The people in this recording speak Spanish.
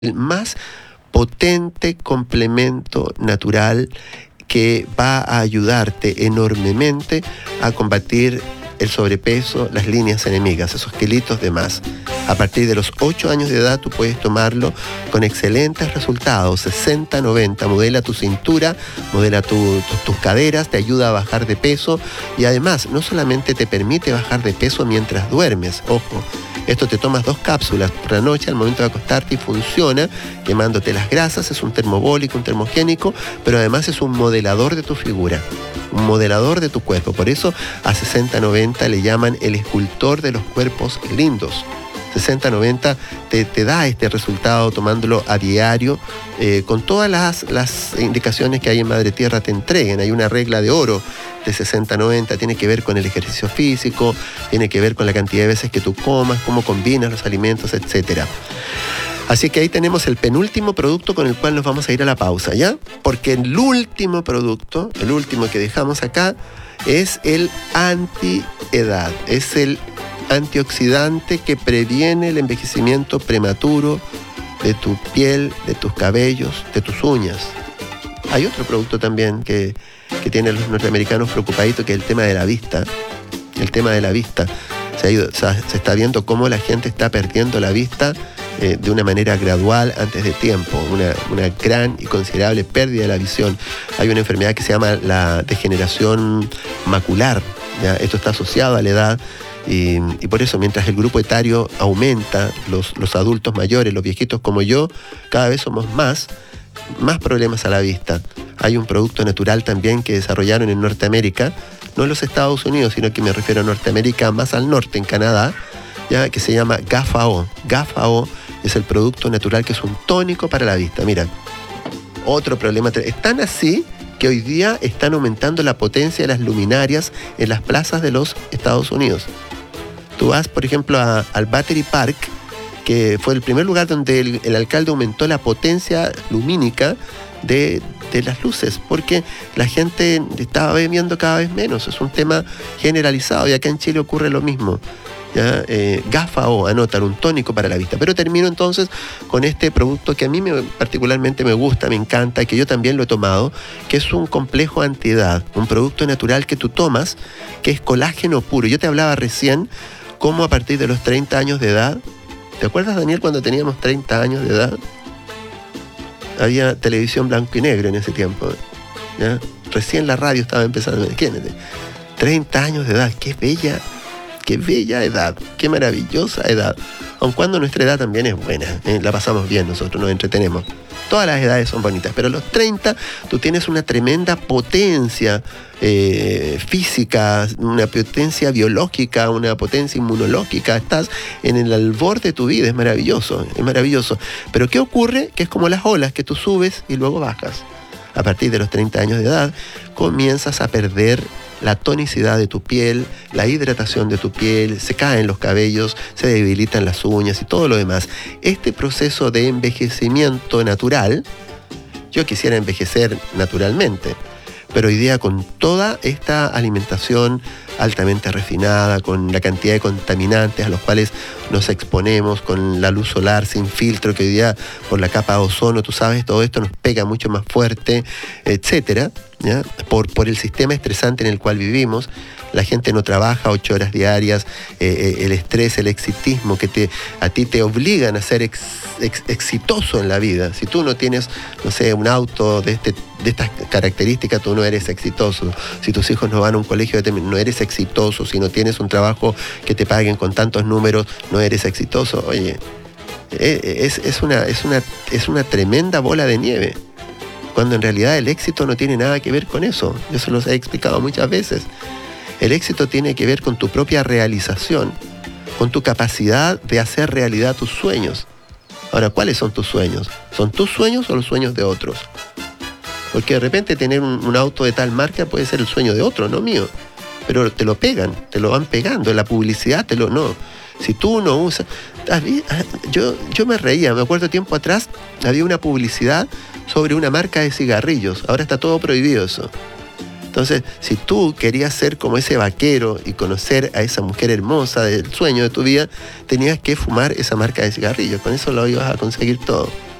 el más potente complemento natural que va a ayudarte enormemente a combatir el sobrepeso, las líneas enemigas, esos kilitos de más. A partir de los 8 años de edad tú puedes tomarlo con excelentes resultados, 60-90, modela tu cintura, modela tus caderas, te ayuda a bajar de peso y además no solamente te permite bajar de peso mientras duermes, ojo, esto te tomas 2 cápsulas por la noche al momento de acostarte y funciona quemándote las grasas, es un termobólico, un termogénico, pero además es un modelador de tu figura, un modelador de tu cuerpo. Por eso a 60-90 le llaman el escultor de los cuerpos lindos. 60-90 te da este resultado tomándolo a diario, con todas las indicaciones que hay en Madre Tierra te entreguen. Hay una regla de oro de 60-90, tiene que ver con el ejercicio físico, tiene que ver con la cantidad de veces que tú comas, cómo combinas los alimentos, etc. Así que ahí tenemos el penúltimo producto con el cual nos vamos a ir a la pausa, ¿ya? Porque el último producto, el último que dejamos acá, es el antiedad, es el antioxidante que previene el envejecimiento prematuro de tu piel, de tus cabellos, de tus uñas. Hay otro producto también que tienen los norteamericanos preocupaditos, que es el tema de la vista. El tema de la vista. Se está viendo cómo la gente está perdiendo la vista de una manera gradual antes de tiempo, una gran y considerable pérdida de la visión. Hay una enfermedad que se llama la degeneración macular, ¿ya? Esto está asociado a la edad. Y por eso, mientras el grupo etario aumenta, los adultos mayores, los viejitos como yo, cada vez somos más problemas a la vista. Hay un producto natural también que desarrollaron en Norteamérica, no en los Estados Unidos, sino que me refiero a Norteamérica, más al norte, en Canadá, ya, que se llama GAFAO. GAFAO es el producto natural que es un tónico para la vista. Mira, otro problema, es tan así que hoy día están aumentando la potencia de las luminarias en las plazas de los Estados Unidos. Tú vas, por ejemplo, al Battery Park, que fue el primer lugar donde el alcalde aumentó la potencia lumínica de las luces, porque la gente estaba viendo cada vez menos. Es un tema generalizado y acá en Chile ocurre lo mismo. ¿Ya? GAFAO, anotan, un tónico para la vista. Pero termino entonces con este producto que a mí particularmente me gusta, me encanta, y que yo también lo he tomado, que es un complejo antiedad, un producto natural que tú tomas, que es colágeno puro. Yo te hablaba recién cómo a partir de los 30 años de edad, ¿te acuerdas, Daniel, cuando teníamos 30 años de edad? Había televisión blanco y negro en ese tiempo, ¿ya? Recién la radio estaba empezando. Imagínate, 30 años de edad, qué bella edad, qué maravillosa edad. Aun cuando nuestra edad también es buena, la pasamos bien, nosotros nos entretenemos. Todas las edades son bonitas, pero a los 30 tú tienes una tremenda potencia física, una potencia biológica, una potencia inmunológica. Estás en el albor de tu vida, es maravilloso, es maravilloso. Pero ¿qué ocurre? Que es como las olas, que tú subes y luego bajas. A partir de los 30 años de edad comienzas a perder la tonicidad de tu piel, la hidratación de tu piel, se caen los cabellos, se debilitan las uñas y todo lo demás. Este proceso de envejecimiento natural, yo quisiera envejecer naturalmente, pero hoy día con toda esta alimentación altamente refinada, con la cantidad de contaminantes a los cuales nos exponemos, con la luz solar sin filtro, que hoy día por la capa de ozono, tú sabes, todo esto nos pega mucho más fuerte, etcétera, ¿ya? Por el sistema estresante en el cual vivimos. La gente no trabaja 8 horas diarias, el estrés, el exitismo que a ti te obligan a ser exitoso en la vida. Si tú no tienes, no sé, un auto de estas características, tú no eres exitoso. Si tus hijos no van a un colegio, no eres exitoso. Si no tienes un trabajo que te paguen con tantos números, no eres exitoso. Oye, es una tremenda bola de nieve, cuando en realidad el éxito no tiene nada que ver con eso. Yo se los he explicado muchas veces. El éxito tiene que ver con tu propia realización, con tu capacidad de hacer realidad tus sueños. Ahora, ¿cuáles son tus sueños? ¿Son tus sueños o los sueños de otros? Porque de repente tener un auto de tal marca puede ser el sueño de otro, no mío. Pero te lo pegan, te lo van pegando, en la publicidad no. Si tú no usas... Yo me reía, me acuerdo tiempo atrás, había una publicidad sobre una marca de cigarrillos. Ahora está todo prohibido eso. Entonces, si tú querías ser como ese vaquero y conocer a esa mujer hermosa del sueño de tu vida, tenías que fumar esa marca de cigarrillos. Con eso lo ibas a conseguir todo.